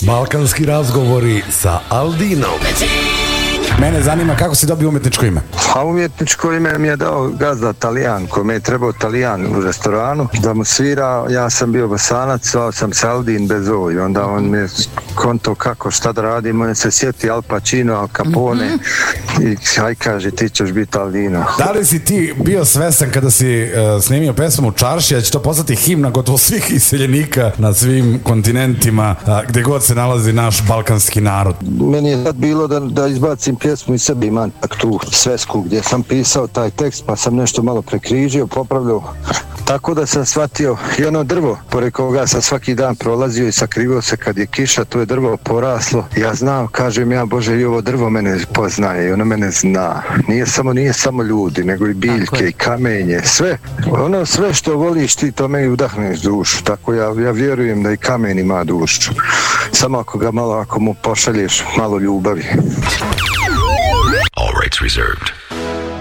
Balkanski razgovori sa Aldinom. Mene zanima kako si dobio umjetničko ime. A umjetničko ime mi je dao gazda Talijan, kome je trebao Talijan u restoranu da mu svira. Ja sam bio Bosanac, zvao sam se Aldin bez O i onda on mi je konto kako, šta da radim, on se sjeti Al Pacino, Al Capone i aj kaže ti ćeš biti Aldino. Da li si ti bio svestan kada si snimio pesmu Čaršija, će to postati himna gotovo svih iseljenika na svim kontinentima gde god se nalazi naš balkanski narod? Meni je sad bilo da izbacim pjesmu iz sebe, imam tu svesku gdje sam pisao taj tekst pa sam nešto malo prekrižio, popravljao. Tako da sam shvatio i ono drvo pored koga sam svaki dan prolazio i sakrivao se kad je kiša, to je drvo poraslo. Ja znam, kažem ja, Bože, i ovo drvo mene poznaje i ono mene zna. Nije samo ljudi, nego i biljke i kamenje, sve. Ono sve što voliš ti, to meni udahneš dušu. Tako ja vjerujem da i kamen ima dušu. Samo ako mu pošalješ malo ljubavi. All rights reserved.